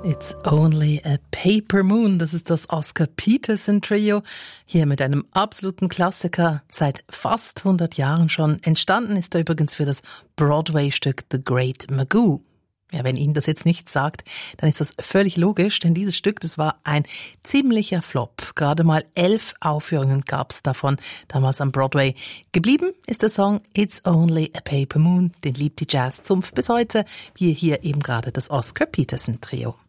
It's Only a Paper Moon, das ist das Oscar Peterson Trio, hier mit einem absoluten Klassiker, seit fast 100 Jahren schon. Entstanden ist er übrigens für das Broadway-Stück The Great Magoo. Ja, wenn Ihnen das jetzt nichts sagt, dann ist das völlig logisch, denn dieses Stück, das war ein ziemlicher Flop. Gerade mal 11 Aufführungen gab's davon, damals am Broadway. Geblieben ist der Song It's Only a Paper Moon, den liebt die Jazz-Zunft bis heute, wie hier eben gerade das Oscar Peterson Trio.